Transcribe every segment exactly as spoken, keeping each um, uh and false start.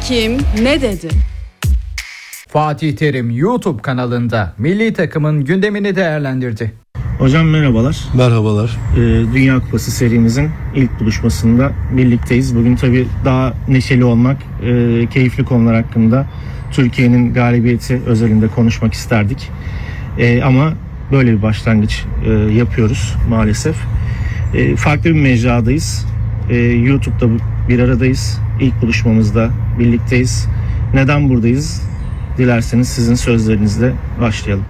Kim ne dedi? Fatih Terim YouTube kanalında milli takımın gündemini değerlendirdi. Hocam merhabalar. Merhabalar. Ee, Dünya Kupası serimizin ilk buluşmasında birlikteyiz. Bugün tabii daha neşeli olmak, e, keyifli konular hakkında Türkiye'nin galibiyeti özelinde konuşmak isterdik. E, ama böyle bir başlangıç e, yapıyoruz maalesef. E, farklı bir mecradayız. E, YouTube'da bir aradayız. İlk buluşmamızda birlikteyiz. Neden buradayız? Dilerseniz sizin sözlerinizle başlayalım.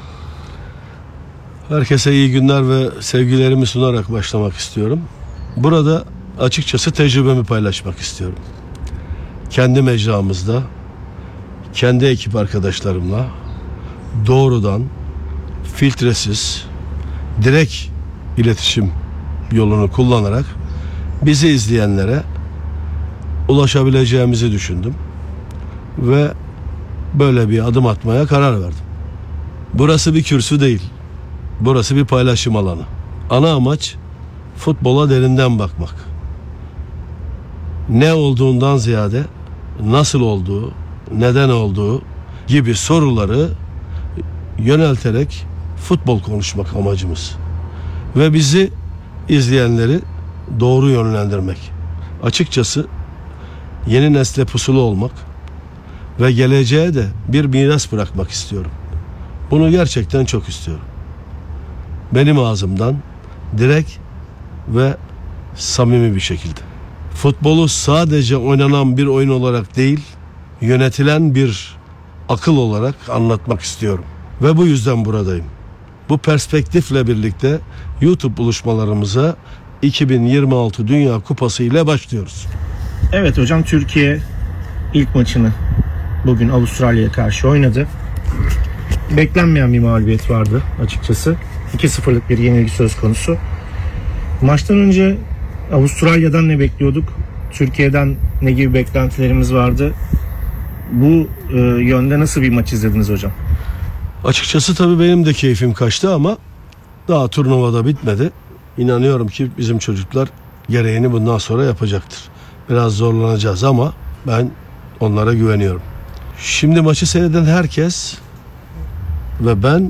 Herkese iyi günler ve sevgilerimi sunarak başlamak istiyorum. Burada açıkçası tecrübemi paylaşmak istiyorum. Kendi mecramızda, kendi ekip arkadaşlarımla doğrudan, filtresiz, direkt iletişim yolunu kullanarak bizi izleyenlere ulaşabileceğimizi düşündüm. Ve böyle bir adım atmaya karar verdim. Burası bir kürsü değil. Burası bir paylaşım alanı. Ana amaç futbola derinden bakmak. Ne olduğundan ziyade nasıl olduğu, neden olduğu gibi soruları yönelterek futbol konuşmak amacımız. Ve bizi izleyenleri doğru yönlendirmek. Açıkçası yeni nesle pusulu olmak ve geleceğe de bir miras bırakmak istiyorum. Bunu gerçekten çok istiyorum. Benim ağzımdan direkt ve samimi bir şekilde. Futbolu sadece oynanan bir oyun olarak değil, yönetilen bir akıl olarak anlatmak istiyorum. Ve bu yüzden buradayım. Bu perspektifle birlikte YouTube buluşmalarımıza iki bin yirmi altı Dünya Kupası ile başlıyoruz. Evet hocam, Türkiye ilk maçını bugün Avustralya'ya karşı oynadı. Beklenmeyen bir mağlubiyet vardı açıkçası. iki sıfırlık bir yenilgi söz konusu. Maçtan önce Avustralya'dan ne bekliyorduk? Türkiye'den ne gibi beklentilerimiz vardı? Bu e, yönde nasıl bir maç izlediniz hocam? Açıkçası tabii benim de keyfim kaçtı ama daha turnuvada bitmedi. İnanıyorum ki bizim çocuklar gereğini bundan sonra yapacaktır. Biraz zorlanacağız ama ben onlara güveniyorum. Şimdi maçı seyreden herkes ve ben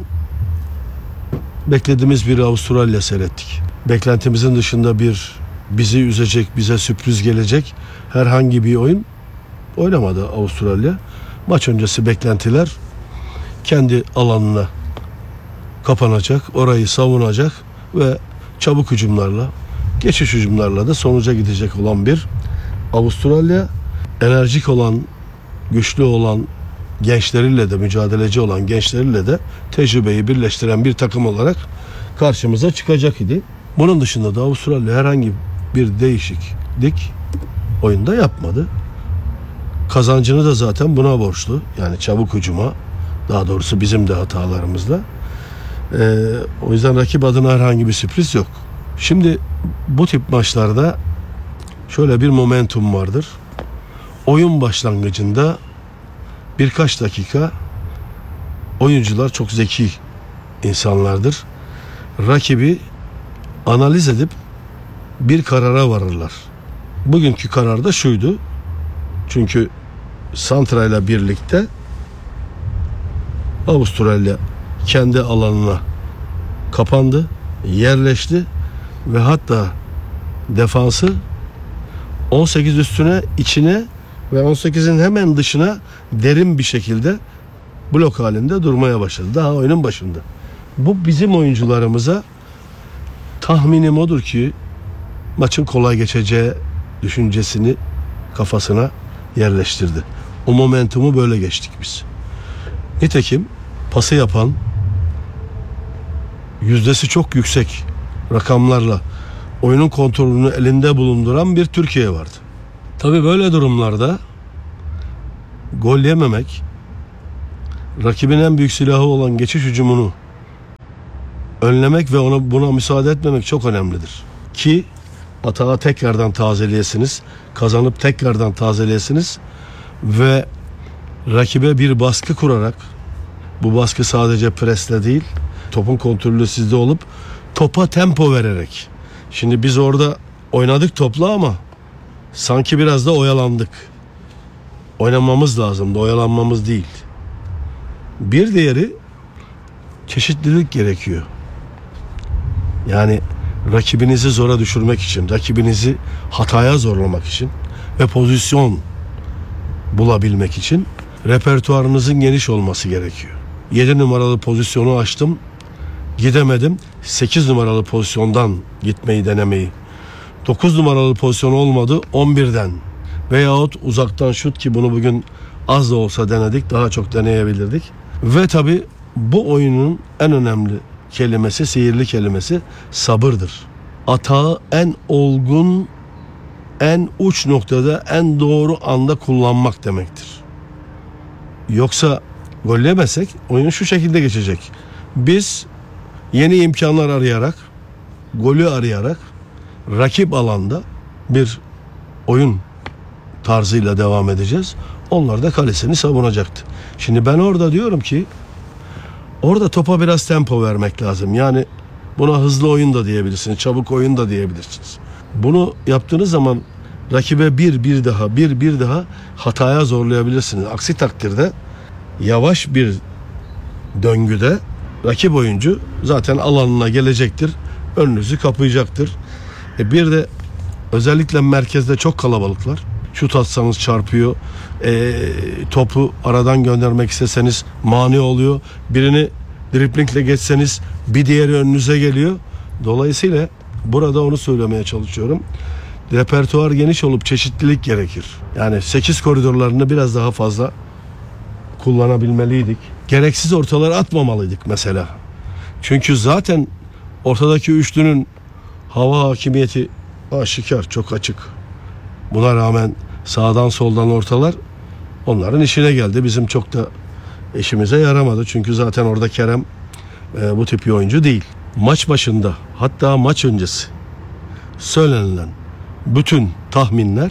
beklediğimiz bir Avustralya seyrettik. Beklentimizin dışında bir bizi üzecek, bize sürpriz gelecek herhangi bir oyun oynamadı Avustralya. Maç öncesi beklentiler kendi alanına kapanacak, orayı savunacak ve çabuk hücumlarla, geçiş hücumlarla da sonuca gidecek olan bir Avustralya, enerjik olan, güçlü olan gençleriyle de, mücadeleci olan gençleriyle de tecrübeyi birleştiren bir takım olarak karşımıza çıkacak idi. Bunun dışında da Avustralya herhangi bir değişiklik oyunda yapmadı. Kazancını da zaten buna borçlu. Yani çabuk hücuma, daha doğrusu bizim de hatalarımızla. Ee, o yüzden rakip adına herhangi bir sürpriz yok. Şimdi bu tip maçlarda şöyle bir momentum vardır. Oyun başlangıcında birkaç dakika oyuncular çok zeki insanlardır. Rakibi analiz edip bir karara varırlar. Bugünkü karar da şuydu. Çünkü Santra ile birlikte Avustralya kendi alanına kapandı, yerleşti ve hatta defansı on sekiz üstüne, içine ve on sekizin hemen dışına derin bir şekilde blok halinde durmaya başladı. Daha oyunun başında. Bu bizim oyuncularımıza tahminim odur ki maçın kolay geçeceği düşüncesini kafasına yerleştirdi. O momentumu böyle geçtik biz. Nitekim pası yapan, yüzdesi çok yüksek rakamlarla oyunun kontrolünü elinde bulunduran bir Türkiye vardı. Tabii böyle durumlarda gol yememek, rakibin en büyük silahı olan geçiş hücumunu önlemek ve ona buna müsaade etmemek çok önemlidir. Ki atağı tekrardan tazeleyesiniz, kazanıp tekrardan tazeleyesiniz ve rakibe bir baskı kurarak, bu baskı sadece presle değil, topun kontrolü sizde olup topa tempo vererek. Şimdi biz orada oynadık topla ama sanki biraz da oyalandık. oynamamız lazımdı, oyalanmamız değil. Bir diğeri çeşitlilik gerekiyor. Yani rakibinizi zora düşürmek için, rakibinizi hataya zorlamak için ve pozisyon bulabilmek için repertuarınızın geniş olması gerekiyor. yedi numaralı pozisyonu açtım, gidemedim. sekiz numaralı pozisyondan gitmeyi denemeyi. dokuz numaralı pozisyon olmadı, on birden veyahut uzaktan şut, ki bunu bugün az da olsa denedik, daha çok deneyebilirdik. Ve tabii bu oyunun en önemli kelimesi, sihirli kelimesi sabırdır. Atağı en olgun, en uç noktada, en doğru anda kullanmak demektir. Yoksa gollemezsek oyun şu şekilde geçecek. Biz yeni imkanlar arayarak, golü arayarak rakip alanda bir oyun tarzıyla devam edeceğiz. Onlar da kalesini savunacaktı. Şimdi ben orada diyorum ki orada topa biraz tempo vermek lazım. Yani buna hızlı oyun da diyebilirsiniz, çabuk oyun da diyebilirsiniz. Bunu yaptığınız zaman rakibe bir bir daha, bir bir daha hataya zorlayabilirsiniz. Aksi takdirde yavaş bir döngüde rakip oyuncu zaten alanına gelecektir, önünüzü kapayacaktır. E bir de özellikle merkezde çok kalabalıklar. Şut atsanız çarpıyor. E, topu aradan göndermek isteseniz mani oluyor. Birini driblingle geçseniz bir diğeri önünüze geliyor. Dolayısıyla burada onu söylemeye çalışıyorum. Repertuar geniş olup çeşitlilik gerekir. Yani sekiz koridorlarını biraz daha fazla kullanabilmeliydik. Gereksiz ortaları atmamalıydık mesela. Çünkü zaten ortadaki üçlünün hava hakimiyeti aşikar, çok açık. Buna rağmen sağdan soldan ortalar onların işine geldi. Bizim çok da işimize yaramadı. Çünkü zaten orada Kerem e, bu tip bir oyuncu değil. Maç başında, hatta maç öncesi söylenilen bütün tahminler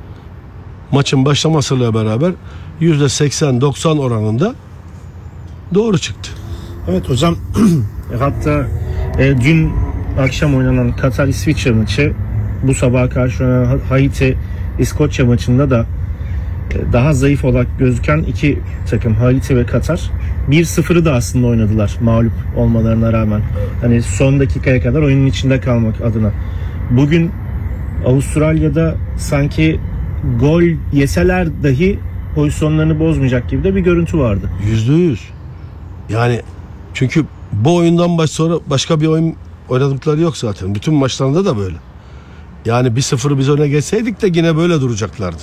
maçın başlamasıyla beraber yüzde seksen doksan oranında doğru çıktı. Evet hocam, hatta e, dün akşam oynanan Katar-İsviçre maçı, bu sabaha karşı oynanan Haiti-İskoçya maçında da e, daha zayıf olarak gözüken iki takım, Haiti ve Katar, bir sıfırı da aslında oynadılar mağlup olmalarına rağmen. Hani son dakikaya kadar oyunun içinde kalmak adına. Bugün Avustralya'da sanki gol yeseler dahi pozisyonlarını bozmayacak gibi de bir görüntü vardı. Yüzde yüz. Yani çünkü bu oyundan baş sonra başka bir oyun oynadıkları yok zaten. Bütün maçlarında da böyle. Yani bir sıfırı biz öne geçseydik de yine böyle duracaklardı.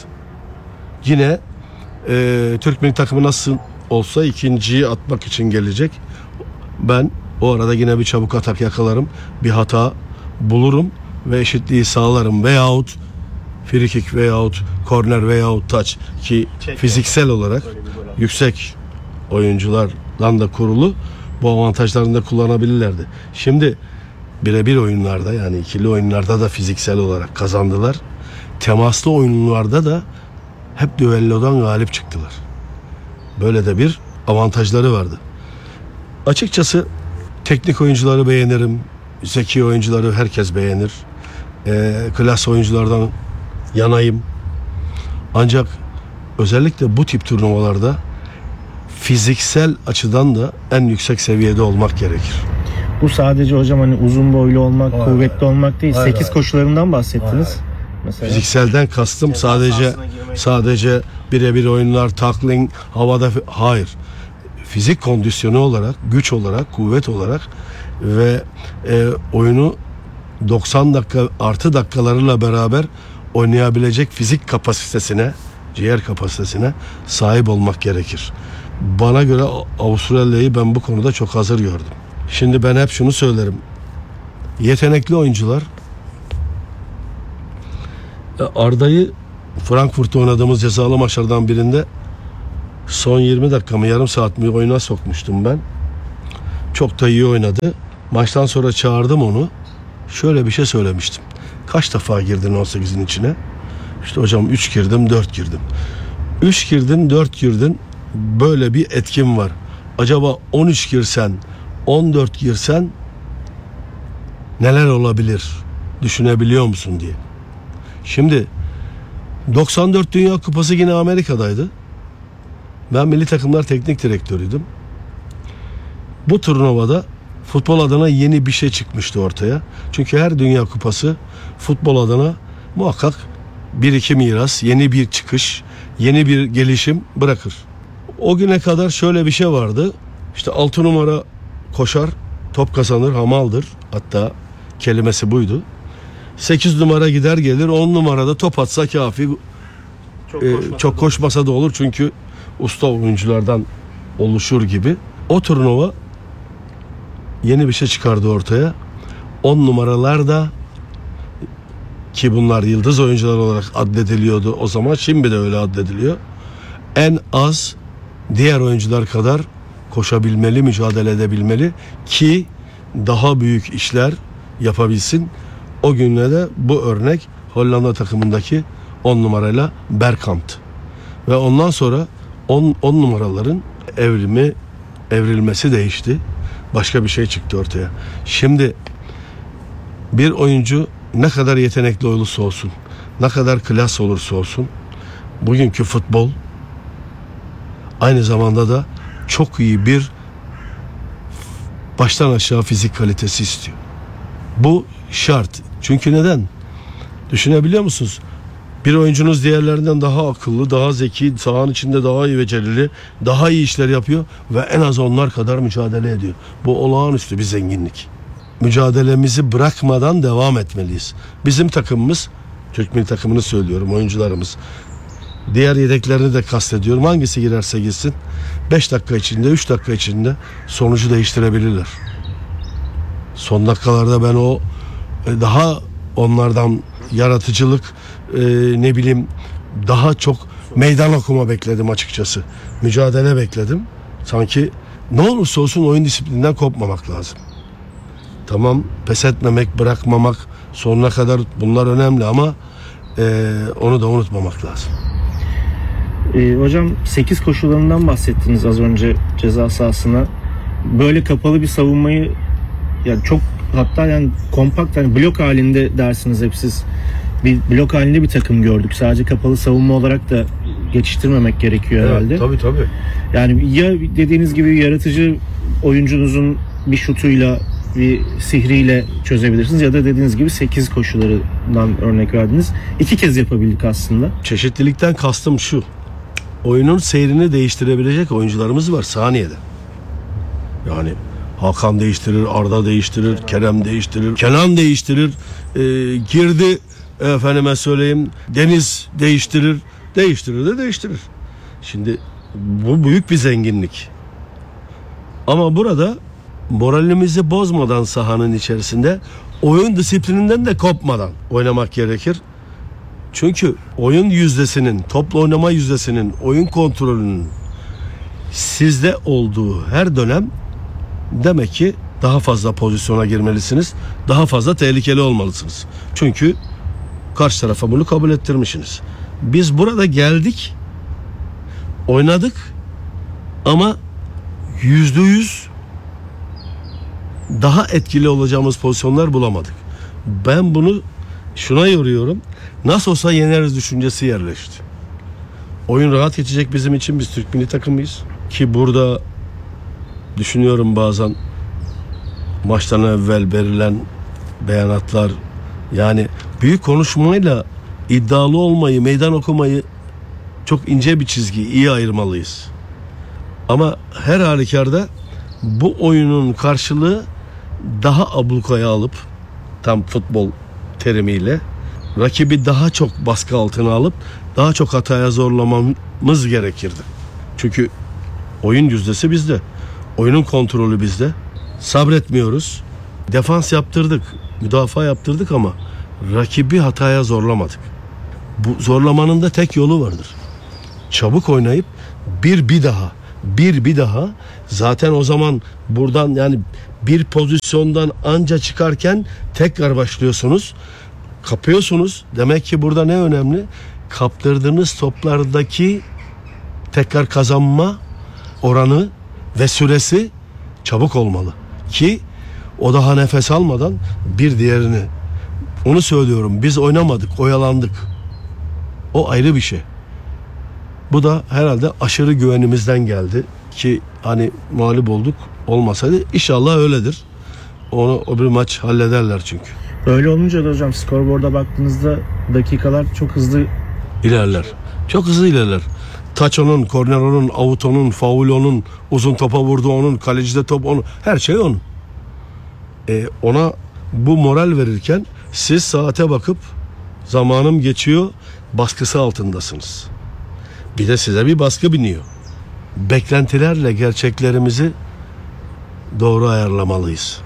Yine e, Türk milli takımı nasıl olsa ikinciyi atmak için gelecek. Ben o arada yine bir çabuk atak yakalarım. Bir hata bulurum ve eşitliği sağlarım. Veyahut free kick veyahut korner veyahut touch, ki fiziksel olarak yüksek oyunculardan da kurulu, bu avantajlarını da kullanabilirlerdi. Şimdi birebir oyunlarda, yani ikili oyunlarda da fiziksel olarak kazandılar. Temaslı oyunlarda da hep düellodan galip çıktılar. Böyle de bir avantajları vardı. Açıkçası teknik oyuncuları beğenirim. Zeki oyuncuları herkes beğenir. E, klas oyunculardan yanayım. Ancak özellikle bu tip turnuvalarda fiziksel açıdan da en yüksek seviyede olmak gerekir. Bu sadece hocam hani uzun boylu olmak, Hayır, kuvvetli olmak değil. hayır, sekiz hayır. koşularından bahsettiniz. Mesela. Fizikselden kastım sadece sadece birebir oyunlar, tackling, havada, hayır. Fizik kondisyonu olarak, güç olarak, kuvvet olarak ve e, oyunu doksan dakika artı dakikalarıyla beraber oynayabilecek fizik kapasitesine, ciğer kapasitesine sahip olmak gerekir. Bana göre Avustralya'yı ben bu konuda çok hazır gördüm. Şimdi ben hep şunu söylerim. Yetenekli oyuncular, Arda'yı Frankfurt'ta oynadığımız cezalı maçlardan birinde son yirmi dakika mı yarım saat mi oyuna sokmuştum ben. Çok da iyi oynadı. Maçtan sonra çağırdım onu. Şöyle bir şey söylemiştim. Kaç defa girdin on sekizin içine? İşte hocam üç girdim, dört girdim. üç girdin, dört girdin. Böyle bir etkim var. Acaba on üç girsen, on dört girsen neler olabilir? Düşünebiliyor musun diye. Şimdi doksan dört Dünya Kupası yine Amerika'daydı. Ben milli takımlar teknik direktörüydüm. Bu turnuvada futbol adına yeni bir şey çıkmıştı ortaya. Çünkü her Dünya Kupası futbol adına muhakkak bir iki miras, yeni bir çıkış, yeni bir gelişim bırakır. O güne kadar şöyle bir şey vardı. İşte altı numara koşar, top kazanır, hamaldır. Hatta kelimesi buydu. sekiz numara gider gelir, on numarada top atsa kafi. Çok, Ee, koşmasa çok da koşmasa da olur çünkü usta oyunculardan oluşur gibi. O turnuva yeni bir şey çıkardı ortaya. on numaralar da, ki bunlar yıldız oyuncular olarak addediliyordu o zaman, şimdi de öyle addediliyor, en az diğer oyuncular kadar koşabilmeli, mücadele edebilmeli ki daha büyük işler yapabilsin. O günlerde bu örnek Hollanda takımındaki on numarayla Bergkamp. Ve ondan sonra on numaraların evrimi, evrilmesi değişti. Başka bir şey çıktı ortaya. Şimdi bir oyuncu ne kadar yetenekli olursa olsun, ne kadar klas olursa olsun, bugünkü futbol aynı zamanda da çok iyi bir baştan aşağı fizik kalitesi istiyor. Bu şart. Çünkü neden? Düşünebiliyor musunuz? Bir oyuncunuz diğerlerinden daha akıllı, daha zeki, sahanın içinde daha iyi becerili, daha iyi işler yapıyor ve en az onlar kadar mücadele ediyor. Bu olağanüstü bir zenginlik. Mücadelemizi bırakmadan devam etmeliyiz. Bizim takımımız, Türk milli takımını söylüyorum, oyuncularımız, diğer yedeklerini de kastediyorum, hangisi girerse girsin beş dakika içinde, üç dakika içinde sonucu değiştirebilirler. Son dakikalarda ben o daha onlardan yaratıcılık, e, ne bileyim daha çok meydan okuma bekledim açıkçası. Mücadele bekledim. Sanki ne olursa olsun oyun disiplinden kopmamak lazım. Tamam, pes etmemek, bırakmamak, sonuna kadar bunlar önemli ama e, onu da unutmamak lazım. Ee, hocam sekiz koşularından bahsettiniz az önce ceza sahasına. Böyle kapalı bir savunmayı, yani çok, hatta yani kompakt, hani blok halinde dersiniz hep siz. Bir blok halinde bir takım gördük. Sadece kapalı savunma olarak da geçiştirmemek gerekiyor Evet, herhalde. tabii tabii. Yani ya dediğiniz gibi yaratıcı oyuncunuzun bir şutuyla, bir sihriyle çözebilirsiniz ya da dediğiniz gibi sekiz koşularından örnek verdiniz. İki kez yapabildik aslında. Çeşitlilikten kastım şu: oyunun seyrini değiştirebilecek oyuncularımız var saniyede. Yani Hakan değiştirir, Arda değiştirir, Kerem değiştirir, Kenan değiştirir, e, girdi efendime söyleyeyim Deniz değiştirir, değiştirir de değiştirir. Şimdi bu büyük bir zenginlik. Ama burada moralimizi bozmadan sahanın içerisinde, oyun disiplininden de kopmadan oynamak gerekir. Çünkü oyun yüzdesinin, topla oynama yüzdesinin, oyun kontrolünün sizde olduğu her dönem demek ki daha fazla pozisyona girmelisiniz. Daha fazla tehlikeli olmalısınız. Çünkü karşı tarafa bunu kabul ettirmişsiniz. Biz burada geldik, oynadık ama yüzde yüz daha etkili olacağımız pozisyonlar bulamadık. Ben bunu şuna yoruyorum: nasıl olsa yeneriz düşüncesi yerleşti. Oyun rahat geçecek bizim için, biz Türk milli takımıyız. Ki burada düşünüyorum bazen maçtan evvel verilen beyanatlar, yani büyük konuşmayla iddialı olmayı, meydan okumayı çok ince bir çizgi, iyi ayırmalıyız. Ama her halükarda bu oyunun karşılığı daha ablukaya alıp, tam futbol terimiyle, rakibi daha çok baskı altına alıp daha çok hataya zorlamamız gerekirdi. Çünkü oyun yüzdesi bizde. Oyunun kontrolü bizde. Sabretmiyoruz. Defans yaptırdık, müdafaa yaptırdık ama rakibi hataya zorlamadık. Bu zorlamanın da tek yolu vardır: çabuk oynayıp bir bir daha, bir bir daha. Zaten o zaman buradan, yani bir pozisyondan anca çıkarken tekrar başlıyorsunuz. Kapıyorsunuz. Demek ki burada ne önemli? Kaptırdığınız toplardaki tekrar kazanma oranı ve süresi çabuk olmalı ki o daha nefes almadan bir diğerini. Onu söylüyorum, biz oynamadık, oyalandık. O ayrı bir şey. Bu da herhalde aşırı güvenimizden geldi ki hani mağlup olduk, olmasaydı inşallah öyledir. Onu o bir maç hallederler çünkü. Öyle olunca da hocam skorboarda baktığınızda dakikalar çok hızlı İlerler. Çok hızlı ilerler. Taç onun, korner onun, avut onun, faul onun, uzun topa vurdu onun, kalecide top onun. Her şey onun. E, ona bu moral verirken siz saate bakıp zamanım geçiyor baskısı altındasınız. Bir de size bir baskı biniyor. Beklentilerle gerçeklerimizi doğru ayarlamalıyız.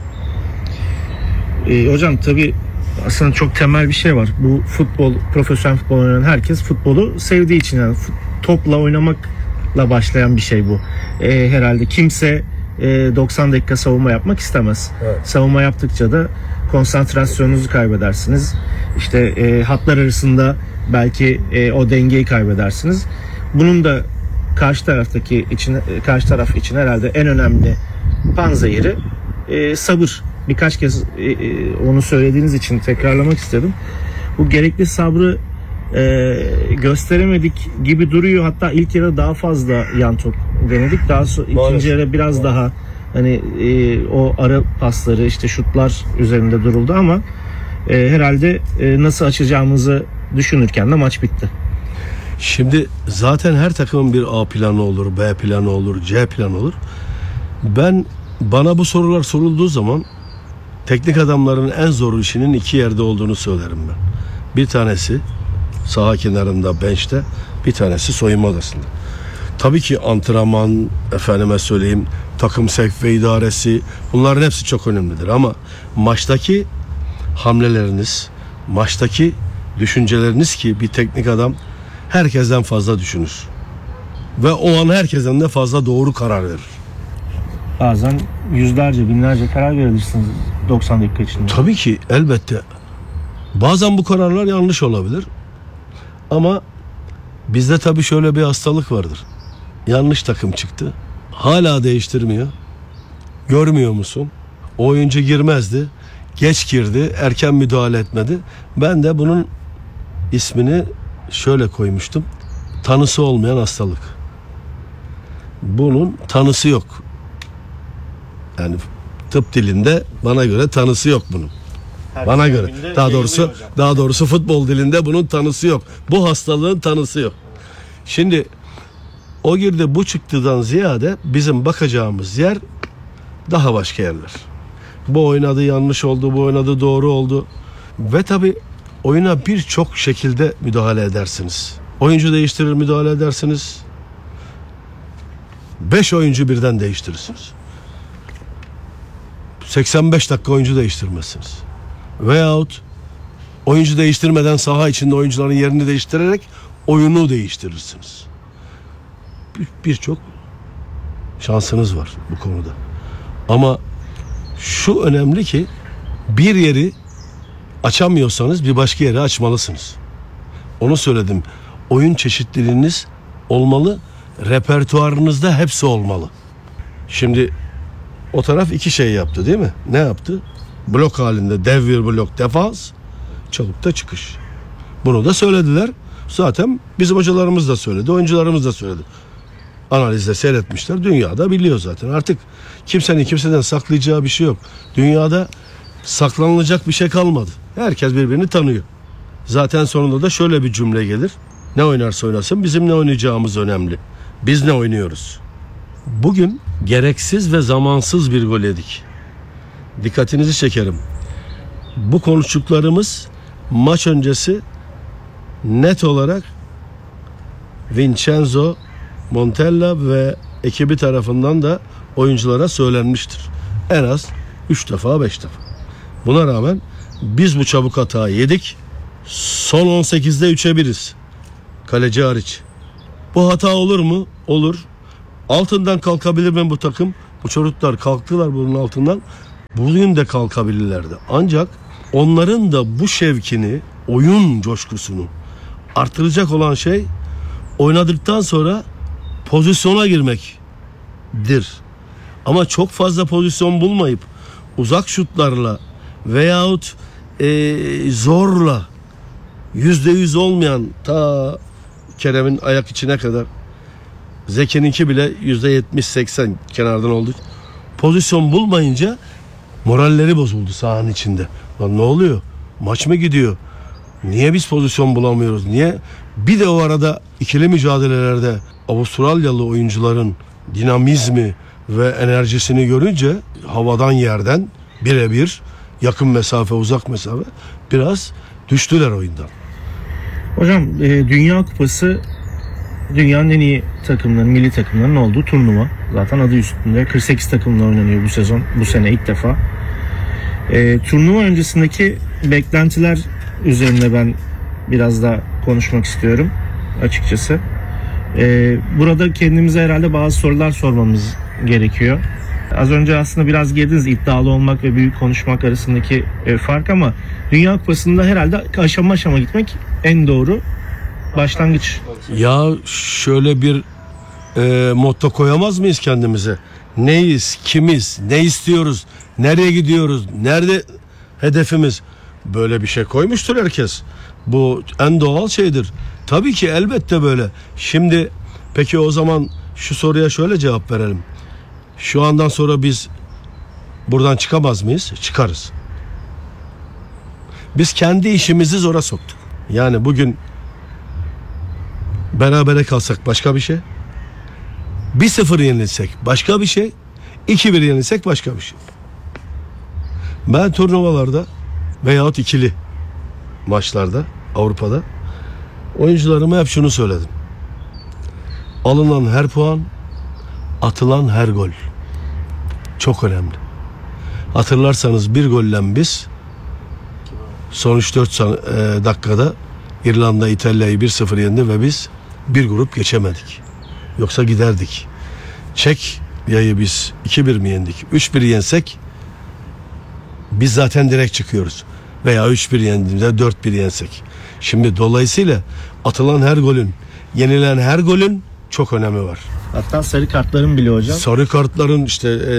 Ee, hocam tabii aslında çok temel bir şey var. Bu futbol, profesyonel futbol oynayan herkes futbolu sevdiği için, yani topla oynamakla başlayan bir şey bu. Ee, herhalde kimse e, doksan dakika savunma yapmak istemez. Evet. Savunma yaptıkça da konsantrasyonunuzu kaybedersiniz. İşte e, hatlar arasında belki e, o dengeyi kaybedersiniz. Bunun da karşı taraftaki için, karşı taraf için herhalde en önemli panzehiri e, sabır. Birkaç kez e, e, onu söylediğiniz için tekrarlamak istedim. Bu gerekli sabrı e, gösteremedik gibi duruyor. Hatta ilk yarı daha fazla yan top denedik. Daha sonra ikinci yarı biraz daha hani e, o ara pasları, işte şutlar üzerinde duruldu ama e, herhalde e, nasıl açacağımızı düşünürken de maç bitti. Şimdi zaten her takımın bir A planı olur, B planı olur, C planı olur. Ben bana bu sorular sorulduğu zaman teknik adamların en zor işinin iki yerde olduğunu söylerim ben. Bir tanesi saha kenarında, bench'te, bir tanesi soyunma odasında. Tabii ki antrenman, efendime söyleyeyim, takım sevk ve idaresi, bunların hepsi çok önemlidir ama maçtaki hamleleriniz, maçtaki düşünceleriniz ki bir teknik adam herkesten fazla düşünür. Ve o an herkesten de fazla doğru karar verir. Bazen yüzlerce, binlerce karar verirsiniz doksan dakika içinde. Tabii ki, elbette. Bazen bu kararlar yanlış olabilir. Ama bizde tabii şöyle bir hastalık vardır. Yanlış takım çıktı. Hala değiştirmiyor. Görmüyor musun? O oyuncu girmezdi. Geç girdi, erken müdahale etmedi. Ben de bunun ismini şöyle koymuştum. Tanısı olmayan hastalık. Bunun tanısı yok. Yani tıp dilinde bana göre tanısı yok bunun. Bana göre. Daha doğrusu daha doğrusu futbol dilinde bunun tanısı yok. Bu hastalığın tanısı yok. Şimdi o girdi bu çıktıdan ziyade bizim bakacağımız yer daha başka yerler. Bu oynadı yanlış oldu, bu oynadı doğru oldu. Ve tabii oyuna birçok şekilde müdahale edersiniz. Oyuncu değiştirir müdahale edersiniz. Beş oyuncu birden değiştirirsiniz. seksen beş dakika oyuncu değiştirmezsiniz. Veyahut oyuncu değiştirmeden saha içinde oyuncuların yerini değiştirerek oyunu değiştirirsiniz. Birçok şansınız var bu konuda. Ama şu önemli ki bir yeri açamıyorsanız bir başka yeri açmalısınız. Onu söyledim. Oyun çeşitliliğiniz olmalı. Repertuarınızda hepsi olmalı. Şimdi o taraf iki şey yaptı değil mi? Ne yaptı? Blok halinde dev bir blok defans, çalıkta çıkış. Bunu da söylediler. Zaten bizim hocalarımız da söyledi, oyuncularımız da söyledi. Analizde seyretmişler. Dünyada biliyor zaten. Artık kimsenin kimseden saklayacağı bir şey yok. Dünyada saklanılacak bir şey kalmadı. Herkes birbirini tanıyor. Zaten sonunda da şöyle bir cümle gelir. Ne oynarsa oynasın bizim ne oynayacağımız önemli. Biz ne oynuyoruz? Bugün gereksiz ve zamansız bir gol yedik. Dikkatinizi çekerim. Bu konuştuklarımız maç öncesi net olarak Vincenzo Montella ve ekibi tarafından da oyunculara söylenmiştir. En az üç defa beş defa. Buna rağmen biz bu çabuk hatayı yedik. Son on sekizde üçe biriz. Kaleci hariç. Bu hata olur mu? Olur. Altından kalkabilir mi bu takım? Bu çocuklar kalktılar bunun altından. Bugün de kalkabilirlerdi. Ancak onların da bu şevkini, oyun coşkusunu artıracak olan şey oynadıktan sonra pozisyona girmektir. Ama çok fazla pozisyon bulmayıp uzak şutlarla veyahut e, zorla yüzde yüz olmayan ta Kerem'in ayak içine kadar, Zeki'ninki bile yüzde yetmiş seksen kenardan oldu. Pozisyon bulmayınca moralleri bozuldu sahanın içinde. Lan ne oluyor? Maç mı gidiyor? Niye biz pozisyon bulamıyoruz? Niye? Bir de o arada ikili mücadelelerde Avustralyalı oyuncuların dinamizmi ve enerjisini görünce havadan yerden birebir yakın mesafe uzak mesafe biraz düştüler oyundan. Hocam e, Dünya Kupası dünyanın en iyi takımların, milli takımların olduğu turnuva. Zaten adı üstünde. kırk sekiz takımla oynanıyor bu sezon, bu sene ilk defa. E, turnuva öncesindeki beklentiler üzerine ben biraz daha konuşmak istiyorum açıkçası. E, burada kendimize herhalde bazı sorular sormamız gerekiyor. Az önce aslında biraz girdiniz iddialı olmak ve büyük konuşmak arasındaki e, fark, ama Dünya Kupası'nda herhalde aşama aşama gitmek en doğru başlangıç. Ya şöyle bir e, motto koyamaz mıyız kendimize? Neyiz, kimiz, ne istiyoruz, nereye gidiyoruz, nerede hedefimiz? Böyle bir şey koymuştur herkes. Bu en doğal şeydir. Tabii ki elbette böyle. Şimdi peki o zaman şu soruya şöyle cevap verelim. Şu andan sonra biz buradan çıkamaz mıyız? Çıkarız. Biz kendi işimizi zora soktuk. Yani bugün berabere kalsak başka bir şey. bir sıfır yenilsek başka bir şey. iki bir yenilsek başka bir şey. Ben turnuvalarda veyahut ikili maçlarda Avrupa'da oyuncularıma hep şunu söyledim. Alınan her puan, atılan her gol çok önemli. Hatırlarsanız bir golle biz son üç dört dakikada İrlanda İtalya'yı bir sıfır yendi ve biz bir grup geçemedik. Yoksa giderdik. Çekya'yı biz iki bir mi yendik? üç bir yensek biz zaten direkt çıkıyoruz. Veya üç bir yendiğimizde dört bir yensek. Şimdi dolayısıyla atılan her golün, yenilen her golün çok önemi var. Hatta sarı kartların bile hocam. Sarı kartların işte e,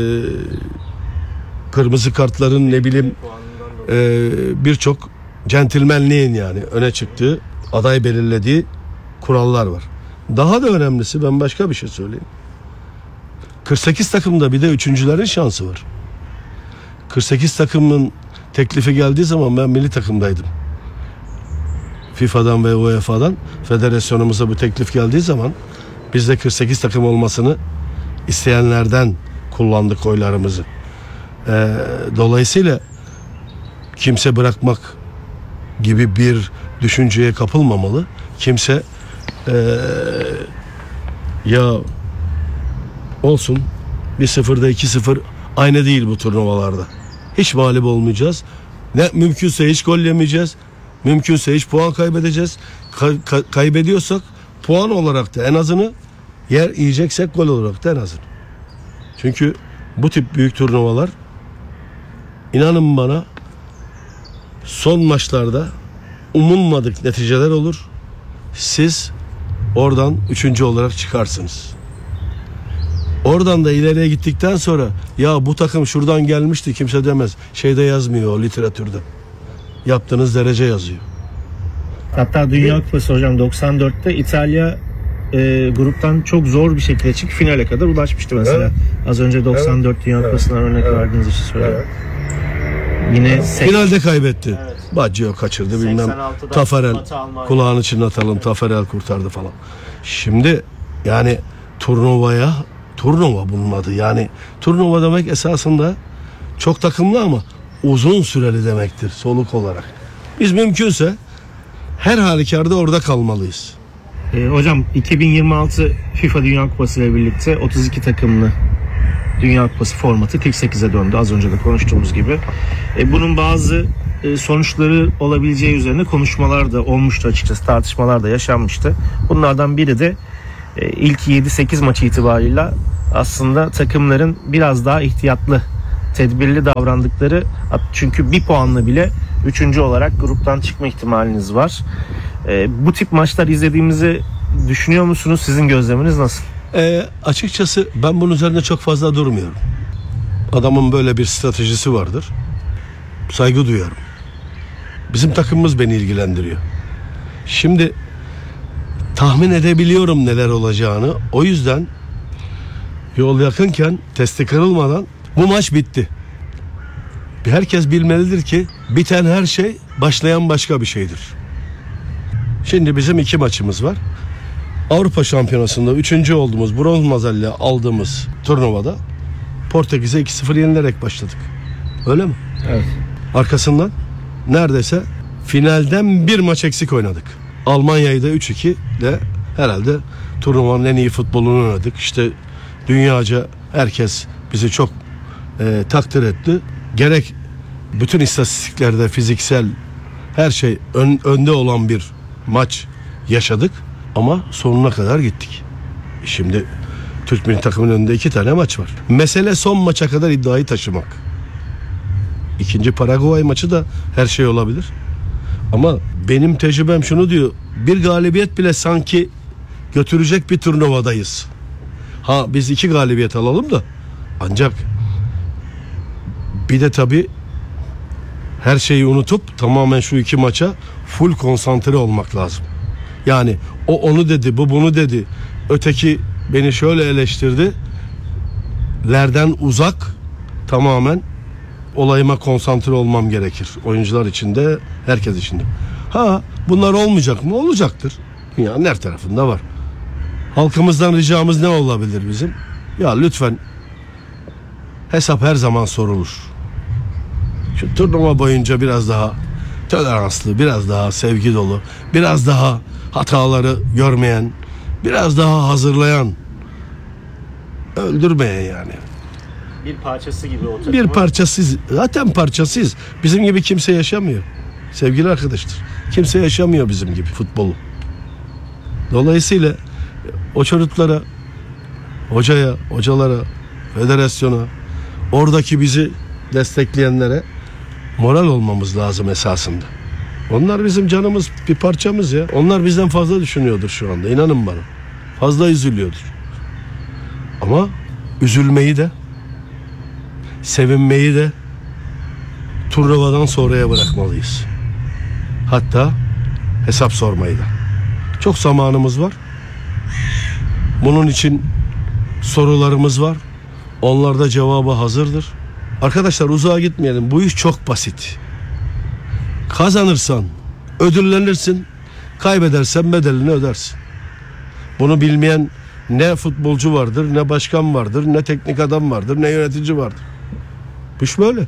kırmızı kartların ne bileyim e, birçok centilmenliğin yani öne çıktığı, aday belirlediği kurallar var. Daha da önemlisi ben başka bir şey söyleyeyim. kırk sekiz takımda bir de üçüncülerin şansı var. kırk sekiz takımın teklifi geldiği zaman ben milli takımdaydım. FIFA'dan ve U E F A'dan federasyonumuza bu teklif geldiği zaman biz de kırk sekiz takım olmasını isteyenlerden kullandık oylarımızı. Ee, dolayısıyla kimse bırakmak gibi bir düşünceye kapılmamalı. Kimse ee, ya olsun bir sıfırda iki sıfır aynı değil bu turnuvalarda. Hiç mağlup olmayacağız. Ne mümkünse hiç gol yemeyeceğiz. Mümkünse hiç puan kaybedeceğiz. Ka- ka- kaybediyorsak puan olarak da en azını, yer yiyeceksek gol olarak da en azını. Çünkü bu tip büyük turnuvalar, inanın bana, son maçlarda umulmadık neticeler olur. Siz oradan üçüncü olarak çıkarsınız. Oradan da ileriye gittikten sonra ya bu takım şuradan gelmişti kimse demez. Şeyde yazmıyor o literatürde. Yaptığınız derece yazıyor. Hatta Dünya Kupası hocam doksan dörtte İtalya e, gruptan çok zor bir şekilde çıkıp finale kadar ulaşmıştı mesela. Evet. Az önce doksan dört evet. Dünya Kupası'ndan evet. örnek evet. verdiğiniz için söylüyorum. Evet. Yine evet. finalde kaybetti. Evet. Baggio kaçırdı bilmem. Tafarel kulağını çınlatalım. Tafarel kurtardı falan. Şimdi yani turnuvaya turnuva bunun adı. Yani turnuva demek esasında çok takımlı ama uzun süreli demektir soluk olarak. Biz mümkünse her halükarda orada kalmalıyız. E, hocam iki bin yirmi altı FIFA Dünya Kupası ile birlikte otuz iki takımlı Dünya Kupası formatı kırk sekize döndü. Az önce de konuştuğumuz gibi. E, bunun bazı e, sonuçları olabileceği üzerine konuşmalar da olmuştu açıkçası. Tartışmalar da yaşanmıştı. Bunlardan biri de e, ilk yedi sekiz maç itibarıyla aslında takımların biraz daha ihtiyatlı, tedbirli davrandıkları, çünkü bir puanla bile üçüncü olarak gruptan çıkma ihtimaliniz var. E, bu tip maçlar izlediğimizi düşünüyor musunuz? Sizin gözleminiz nasıl? E, açıkçası ben bunun üzerinde çok fazla durmuyorum. Adamın böyle bir stratejisi vardır. Saygı duyuyorum. Bizim takımımız beni ilgilendiriyor. Şimdi tahmin edebiliyorum neler olacağını. O yüzden yol yakınken, testi kırılmadan bu maç bitti. Herkes bilmelidir ki biten her şey başlayan başka bir şeydir. Şimdi bizim iki maçımız var. Avrupa Şampiyonası'nda üçüncü olduğumuz, bronz madalya aldığımız turnuvada Portekiz'e iki sıfır yenilerek başladık. Öyle mi? Evet. Arkasından neredeyse finalden bir maç eksik oynadık. Almanya'yı da üç iki ile herhalde turnuvanın en iyi futbolunu oynadık. İşte dünyaca herkes bizi çok e, takdir etti. Gerek bütün istatistiklerde fiziksel her şey ön, önde olan bir maç yaşadık ama sonuna kadar gittik. Şimdi Türk milli takımının önünde iki tane maç var. Mesele son maça kadar iddiayı taşımak. İkinci Paraguay maçı da her şey olabilir. Ama benim tecrübem şunu diyor. Bir galibiyet bile sanki götürecek bir turnuvadayız. Ha biz iki galibiyet alalım da ancak bir de tabii her şeyi unutup tamamen şu iki maça full konsantre olmak lazım. Yani o onu dedi, bu bunu dedi. Öteki beni şöyle eleştirdi. Lerden uzak tamamen olayıma konsantre olmam gerekir. Oyuncular için de herkes için de. Ha bunlar olmayacak mı? Olacaktır. Dünyanın her tarafında var. Halkımızdan ricamız ne olabilir bizim? Ya lütfen hesap her zaman sorulur. Şu turnuva boyunca biraz daha toleranslı, biraz daha sevgi dolu, biraz daha hataları görmeyen, biraz daha hazırlayan, öldürmeyen yani. Bir parçası gibi o takımın. Bir parçasız, zaten parçasız. Bizim gibi kimse yaşamıyor. Sevgili arkadaşlar, kimse yaşamıyor bizim gibi futbolu. Dolayısıyla o çocuklara, hocaya, hocalara, federasyona, oradaki bizi destekleyenlere moral olmamız lazım esasında. Onlar bizim canımız, bir parçamız ya. Onlar bizden fazla düşünüyordur şu anda, inanın bana. Fazla üzülüyordur. Ama üzülmeyi de, sevinmeyi de turnuvadan sonraya bırakmalıyız. Hatta hesap sormayı da. Çok zamanımız var. Bunun için sorularımız var. Onlarda cevabı hazırdır. Arkadaşlar uzağa gitmeyelim. Bu iş çok basit. Kazanırsan ödüllenirsin. Kaybedersen bedelini ödersin. Bunu bilmeyen ne futbolcu vardır, ne başkan vardır, ne teknik adam vardır, ne yönetici vardır. Bu iş böyle.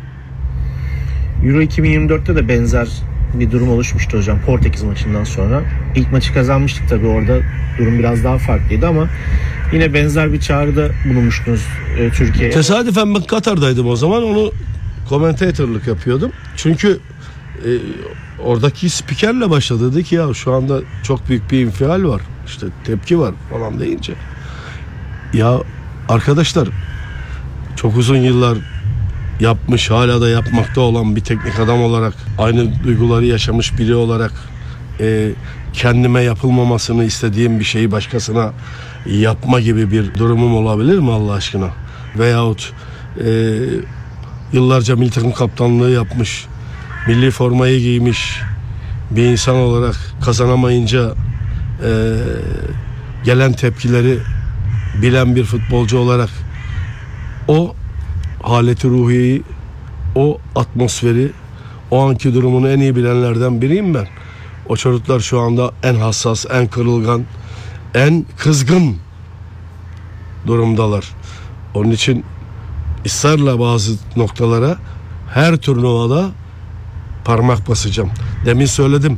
Euro iki bin yirmi dörtte de benzer bir durum oluşmuştu hocam Portekiz maçından sonra. İlk maçı kazanmıştık tabii, orada durum biraz daha farklıydı ama yine benzer bir çağrıda bulunmuştunuz e, Türkiye'ye. Tesadüfen ben Katar'daydım o zaman, onu komentatörlük yapıyordum. Çünkü e, oradaki spikerle başladı, dedi ki ya şu anda çok büyük bir infial var, işte tepki var falan deyince. Ya arkadaşlar, çok uzun yıllar yapmış, hala da yapmakta olan bir teknik adam olarak, aynı duyguları yaşamış biri olarak e, kendime yapılmamasını istediğim bir şeyi başkasına yapma gibi bir durumum olabilir mi Allah aşkına? Veyahut e, yıllarca milli takım kaptanlığı yapmış, milli formayı giymiş bir insan olarak kazanamayınca e, gelen tepkileri bilen bir futbolcu olarak o haleti ruhiyeyi, o atmosferi, o anki durumunu en iyi bilenlerden biriyim ben. O çocuklar şu anda en hassas, en kırılgan, en kızgın durumdalar. Onun için ısrarla bazı noktalara her turnuvada parmak basacağım. Demin söyledim.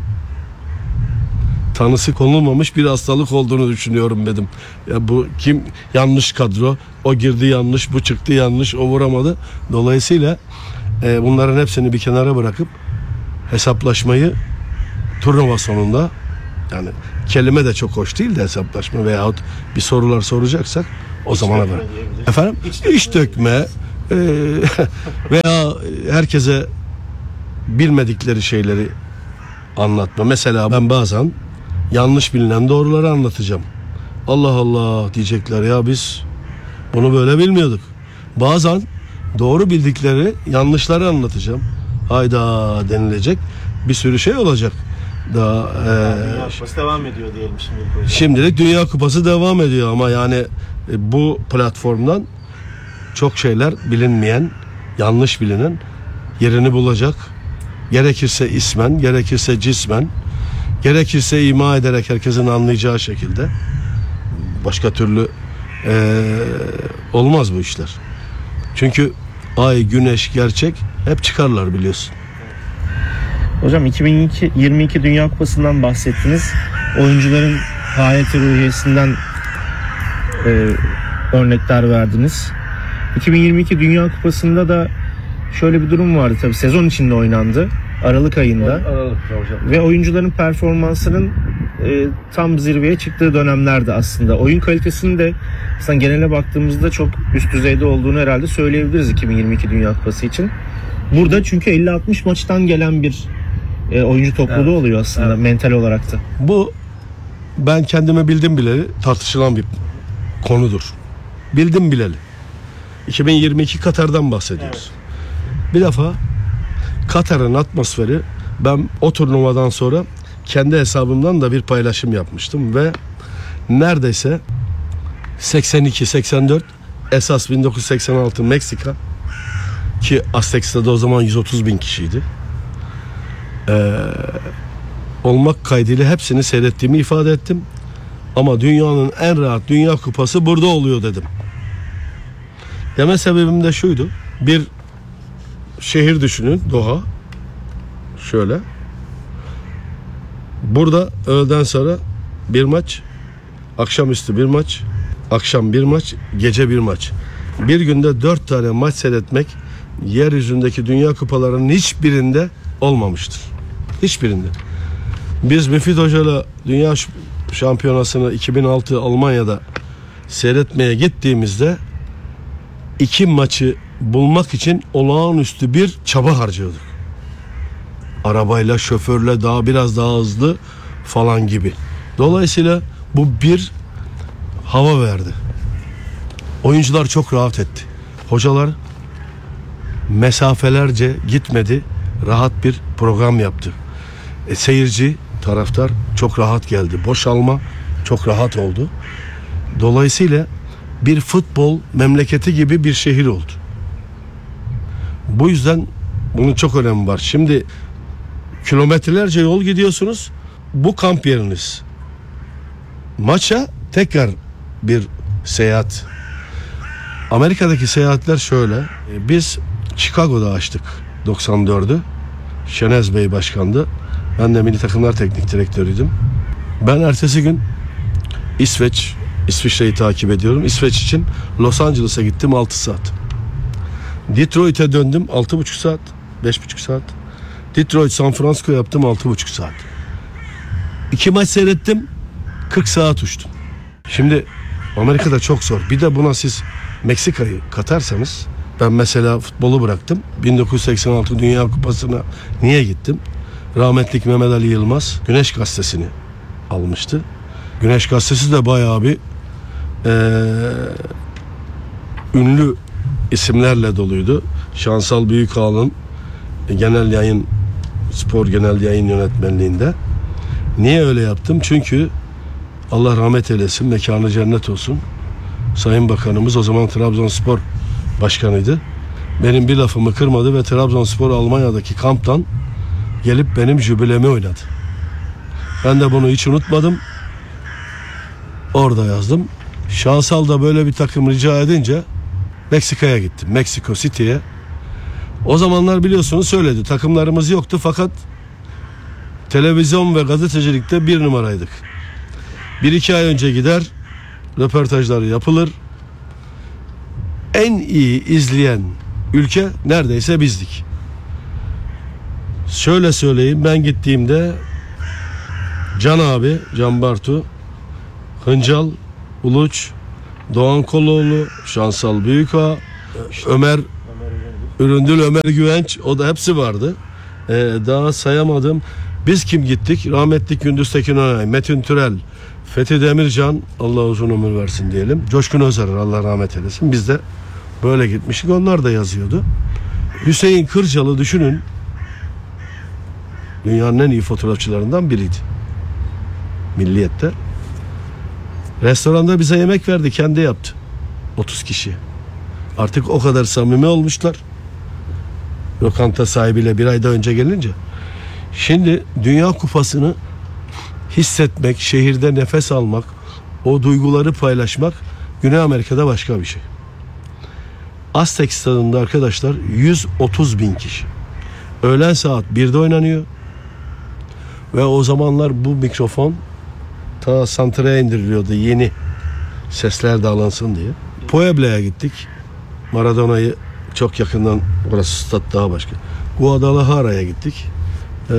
Tanısı konulmamış bir hastalık olduğunu düşünüyorum dedim. Ya bu kim, yanlış kadro, o girdi yanlış, bu çıktı yanlış, o vuramadı. Dolayısıyla e, bunların hepsini bir kenara bırakıp hesaplaşmayı turnuva sonunda, yani kelime de çok hoş değil de hesaplaşma veyahut bir sorular soracaksak o zamana bırak. Efendim? İç, İç dökme e, veya herkese bilmedikleri şeyleri anlatma. Mesela ben bazen yanlış bilinen doğruları anlatacağım. Allah Allah diyecekler, ya biz bunu böyle bilmiyorduk. Bazen doğru bildikleri yanlışları anlatacağım. Hayda denilecek bir sürü şey olacak. Daha e, Dünya Kupası devam ediyor diyelim şimdilik hocam. şimdilik Dünya Kupası devam ediyor ama yani e, bu platformdan çok şeyler bilinmeyen, yanlış bilinen yerini bulacak. Gerekirse ismen, gerekirse cismen, gerekirse ima ederek herkesin anlayacağı şekilde. Başka türlü e, olmaz bu işler. Çünkü ay, güneş, gerçek hep çıkarlar biliyorsun. Hocam iki bin yirmi iki Dünya Kupası'ndan bahsettiniz. Oyuncuların hayati ruhiyesinden e, örnekler verdiniz. iki bin yirmi iki Dünya Kupası'nda da şöyle bir durum vardı tabii. Sezon içinde oynandı. Aralık ayında. Aralık'ta hocam. Ve oyuncuların performansının e, tam zirveye çıktığı dönemlerdi aslında. Oyun kalitesinin de aslında genele baktığımızda çok üst düzeyde olduğunu herhalde söyleyebiliriz iki bin yirmi iki Dünya Kupası için. Burada çünkü elli altmış maçtan gelen bir e, oyuncu topluluğu evet. oluyor aslında evet. mental olarak da. Bu ben kendime bildim bileli tartışılan bir konudur. Bildim bileli. iki bin yirmi iki Katar'dan bahsediyoruz. Evet. Bir defa Katar'ın atmosferi, ben o turnuvadan sonra kendi hesabımdan da bir paylaşım yapmıştım ve neredeyse seksen iki seksen dört esas bin dokuz yüz seksen altı Meksika ki Aztecs'te de o zaman yüz otuz bin kişiydi. Ee, olmak kaydıyla hepsini seyrettiğimi ifade ettim. Ama dünyanın en rahat Dünya Kupası burada oluyor dedim. Deme sebebim de şuydu. Bir şehir düşünün, Doha. Şöyle. Burada öğleden sonra bir maç, akşamüstü bir maç, akşam bir maç, gece bir maç. Bir günde dört tane maç seyretmek yeryüzündeki Dünya Kupalarının hiçbirinde olmamıştır. Hiçbirinde. Biz Müfit Hoca'yla Dünya Şampiyonası'nı iki bin altı Almanya'da seyretmeye gittiğimizde iki maçı bulmak için olağanüstü bir çaba harcıyorduk. Arabayla, şoförle daha biraz daha hızlı falan gibi. Dolayısıyla bu bir hava verdi. Oyuncular çok rahat etti. Hocalar mesafelerce gitmedi. Rahat bir program yaptı. E, seyirci, taraftar çok rahat geldi. Boşalma çok rahat oldu. Dolayısıyla bir futbol memleketi gibi bir şehir oldu. Bu yüzden bunun çok önemi var. Şimdi kilometrelerce yol gidiyorsunuz. Bu kamp yeriniz. Maça tekrar bir seyahat. Amerika'daki seyahatler şöyle. Biz Chicago'da açtık doksan dördü. Şenez Bey başkandı. Ben de milli takımlar teknik direktörüydüm. Ben ertesi gün İsveç, İsviçre'yi takip ediyorum. İsveç için Los Angeles'a gittim altı saat. Detroit'e döndüm altı buçuk saat, beş buçuk saat. Detroit, San Francisco yaptım altı buçuk saat. İki maç seyrettim, kırk saat uçtum. Şimdi Amerika'da çok zor. Bir de buna siz Meksika'yı katarsanız, ben mesela futbolu bıraktım. bin dokuz yüz seksen altı Dünya Kupası'na niye gittim? Rahmetlik Mehmet Ali Yılmaz Güneş Gazetesi'ni almıştı. Güneş Gazetesi de bayağı bir ee, ünlü isimlerle doluydu. Şansal Büyükağa'nın genel yayın, spor genel yayın yönetmenliğinde. Niye öyle yaptım? Çünkü Allah rahmet eylesin, mekanı cennet olsun. Sayın Bakanımız o zaman Trabzonspor başkanıydı. Benim bir lafımı kırmadı ve Trabzonspor Almanya'daki kamptan gelip benim jübilemi oynadı. Ben de bunu hiç unutmadım. Orada yazdım. Şansal da böyle bir takım rica edince Meksika'ya gittim. Meksiko City'ye. O zamanlar biliyorsunuz söyledi. Takımlarımız yoktu fakat televizyon ve gazetecilikte bir numaraydık. Bir iki ay önce gider, röportajları yapılır. En iyi izleyen ülke neredeyse bizdik. Şöyle söyleyeyim, ben gittiğimde Can abi, Can Bartu, Hıncal, Uluç, Doğan Koloğlu, Şansal Büyükağa, Ömer Üründül, Ömer Güvenç, o da hepsi vardı. Ee, daha sayamadım. Biz kim gittik? Rahmetlik Gündüz Tekin Önay, Metin Türel, Fethi Demircan, Allah uzun ömür versin diyelim. Coşkun Özarar, Allah rahmet eylesin. Biz de böyle gitmiştik. Onlar da yazıyordu. Hüseyin Kırcalı düşünün. Dünyanın en iyi fotoğrafçılarından biriydi. Milliyet'te. Restoranda bize yemek verdi, kendi yaptı. otuz kişi. Artık o kadar samimi olmuşlar. Lokanta sahibiyle bir ayda önce gelince. Şimdi Dünya Kupası'nı hissetmek, şehirde nefes almak, o duyguları paylaşmak Güney Amerika'da başka bir şey. Aztek stadında arkadaşlar yüz otuz bin kişi. Öğlen saat birde oynanıyor. Ve o zamanlar bu mikrofon ta santraya indiriliyordu, yeni sesler dağlansın diye. Puebla'ya gittik. Maradona'yı çok yakından, orası stat daha başka. Guadalajara'ya gittik. Ee,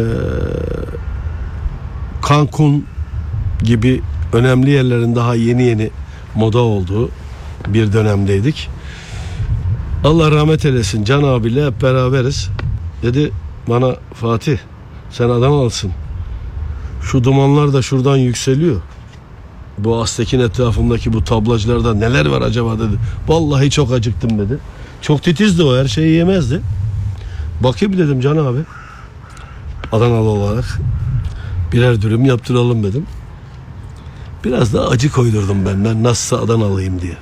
Cancun gibi önemli yerlerin daha yeni yeni moda olduğu bir dönemdeydik. Allah rahmet eylesin, Can abiyle hep beraberiz. Dedi bana, Fatih sen Adanalısın. Şu dumanlar da şuradan yükseliyor. Bu Aztek'in etrafındaki bu tablacılarda neler var acaba dedi. Vallahi çok acıktım dedi. Çok titizdi o, her şeyi yemezdi. Bakayım dedim Can abi. Adanalı olarak birer dürüm yaptıralım dedim. Biraz da acı koydurdum ben. Ben nasılsa Adanalıyım diye.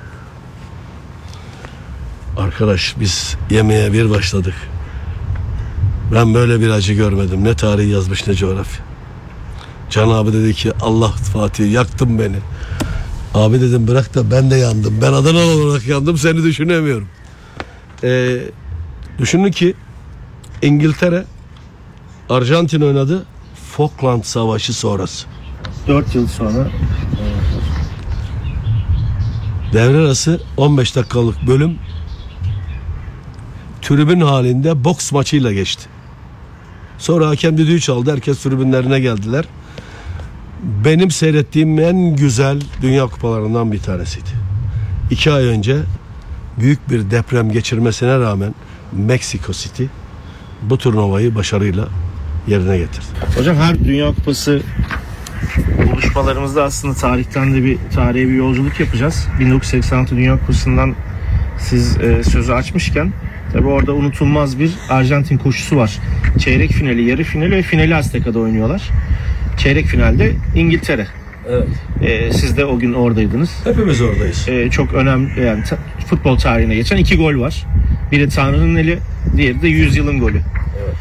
Arkadaş biz yemeğe bir başladık. Ben böyle bir acı görmedim. Ne tarih yazmış ne coğrafya. Can abi dedi ki Allah Fatih yaktın beni. Abi dedim bırak da ben de yandım. Ben Adanalı olarak yandım, seni düşünemiyorum. Ee, düşünün ki İngiltere Arjantin oynadı. Falkland Savaşı sonrası. dört yıl sonra Devre arası on beş dakikalık bölüm tribün halinde boks maçıyla geçti. Sonra hakem düdüğü çaldı. Herkes tribünlerine geldiler. Benim seyrettiğim en güzel Dünya Kupalarından bir tanesiydi. İki ay önce büyük bir deprem geçirmesine rağmen Meksiko City bu turnuvayı başarıyla yerine getirdi. hocam her Dünya Kupası buluşmalarımızda aslında tarihten de bir tarihe bir yolculuk yapacağız. bin dokuz yüz seksen altı Dünya Kupası'ndan siz e, sözü açmışken tabii orada unutulmaz bir Arjantin koşusu var. Çeyrek finali, yarı finali ve finali Azteka'da oynuyorlar. Çeyrek finalde İngiltere. Evet. E, siz de o gün oradaydınız. Hepimiz oradayız. E, çok önemli, yani ta, futbol tarihine geçen iki gol var. Biri Tanrı'nın eli, diğeri de yüzyılın golü. Evet.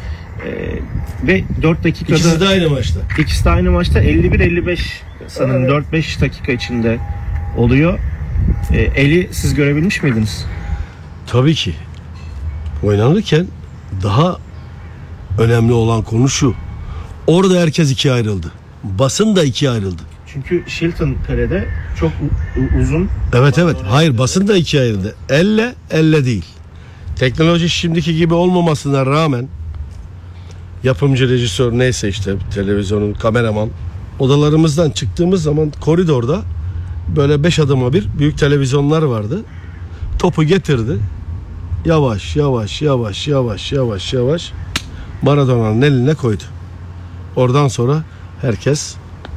E, ve dört dakikada İkisi de aynı maçta. İkisi de aynı maçta elli bir elli beş sanırım Evet. dört beş dakika içinde oluyor. E, eli siz görebilmiş miydiniz? Tabii ki. Oynanırken daha önemli olan konu şu. Orada herkes ikiye ayrıldı. Basın da ikiye ayrıldı. Çünkü Shilton Kale'de çok u- u- uzun. Evet evet. Hayır, basın da ikiye ayrıldı. Elle, elle değil. Teknoloji şimdiki gibi olmamasına rağmen yapımcı, rejisör neyse işte televizyonun kameraman odalarımızdan çıktığımız zaman koridorda böyle beş adıma bir büyük televizyonlar vardı. Topu getirdi. Yavaş yavaş yavaş yavaş yavaş yavaş Maradona'nın eline koydu. Oradan sonra herkes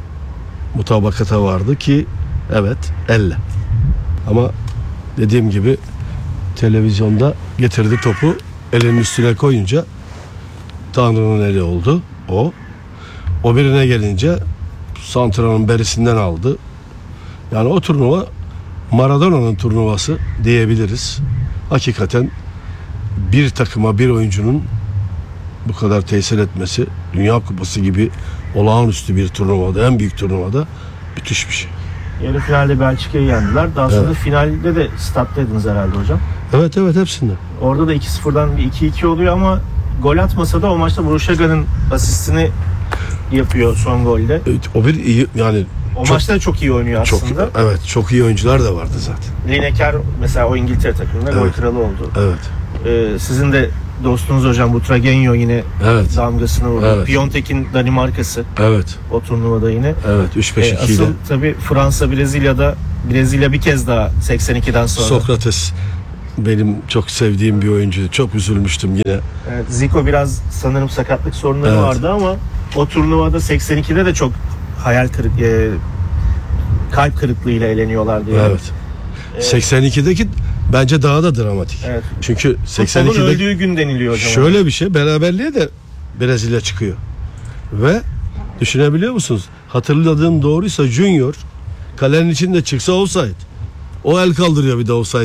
mutabakata vardı ki evet elle. Ama dediğim gibi televizyonda getirdi topu, elinin üstüne koyunca Tanrı'nın eli oldu o. O birine gelince Santra'nın berisinden aldı. Yani o turnuva Maradona'nın turnuvası diyebiliriz. Hakikaten bir takıma, bir oyuncunun bu kadar tesir etmesi Dünya Kupası gibi olağanüstü bir turnuvada, en büyük turnuvada müthiş bir şey. Yarı finalde Belçika'yı yendiler. Daha sonra Evet. finalde de stat'taydınız herhalde hocam. Evet evet hepsinde. Orada da iki sıfırdan bir iki iki oluyor ama gol atmasa da o maçta Buruşaga'nın asistini yapıyor son golde. Evet, o bir iyi yani O çok, maçta da çok iyi oynuyor çok aslında. evet çok iyi oyuncular da vardı zaten. Lineker mesela o İngiltere takımında gol Evet. kralı oldu. Evet. Ee, sizin de dostunuz hocam Butragueño yine Evet. damgasını vurdu. Evet. Piontek'in Danimarkası Evet. o turnuvada yine. Evet. üç beş Ee, iki ile asıl tabii Fransa Brezilya'da Brezilya bir kez daha seksen ikiden sonra. Sokrates benim çok sevdiğim bir oyuncu. Çok üzülmüştüm yine. Evet, Zico biraz sanırım sakatlık sorunları Evet. vardı ama o turnuvada seksen ikide de çok hayal kırık e, kalp kırıklığıyla eleniyorlardı. Yani. Evet. seksen ikideki bence daha da dramatik. Evet. Çünkü seksen Futbolun ikide öldüğü gün deniliyor hocam. şöyle bir şey, beraberliğe de Brezilya çıkıyor. Ve düşünebiliyor musunuz? Hatırladığım doğruysa Junior kalenin içinde çıksa offside. O el kaldırıyor bir de offside